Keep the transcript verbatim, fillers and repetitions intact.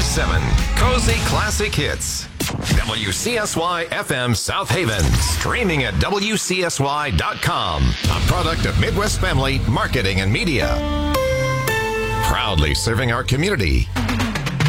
seven, Cozy Classic Hits. W C S Y F M South Haven. Streaming at W C S Y dot com. A product of Midwest Family Marketing and Media. Proudly serving our community.